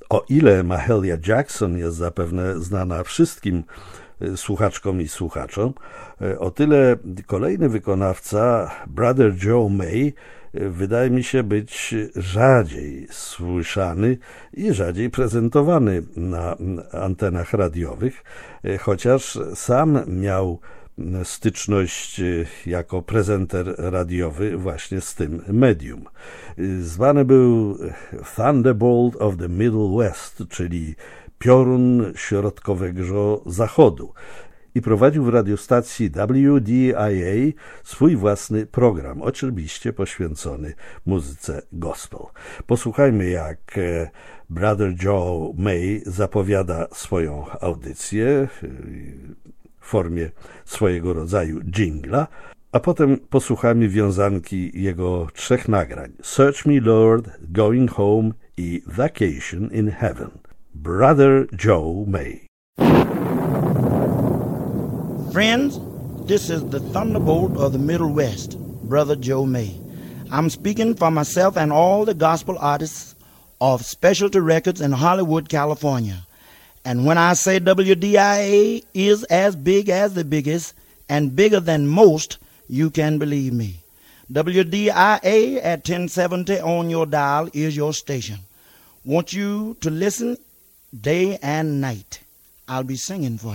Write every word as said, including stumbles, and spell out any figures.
O ile Mahalia Jackson jest zapewne znana wszystkim słuchaczkom i słuchaczom, o tyle kolejny wykonawca, Brother Joe May, wydaje mi się być rzadziej słyszany i rzadziej prezentowany na antenach radiowych, chociaż sam miał styczność jako prezenter radiowy właśnie z tym medium. Zwany był Thunderbolt of the Middle West, czyli piorun środkowego zachodu, i prowadził w radiostacji W D I A swój własny program, oczywiście poświęcony muzyce gospel. Posłuchajmy, jak Brother Joe May zapowiada swoją audycję w formie swojego rodzaju dżingla, a potem posłuchamy wiązanki jego trzech nagrań: Search Me Lord, Going Home i Vacation in Heaven. Brother Joe May. Friends, this is the Thunderbolt of the Middle West, Brother Joe May. I'm speaking for myself and all the gospel artists of Specialty Records in Hollywood, California. And when I say W D I A is as big as the biggest and bigger than most, you can believe me. W D I A at ten seventy on your dial is your station. Want you to listen day and night. I'll be singing for you.